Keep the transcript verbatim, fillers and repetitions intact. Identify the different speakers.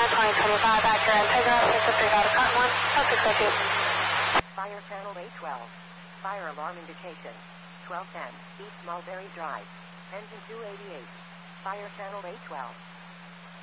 Speaker 1: twenty twenty-five Acura Integra, fifty-three Delta Cotton one, oh six oh two.
Speaker 2: Fire channel A twelve. Fire alarm indication. twelve ten, East Mulberry Drive. Engine two eighty-eight. Fire channel A twelve.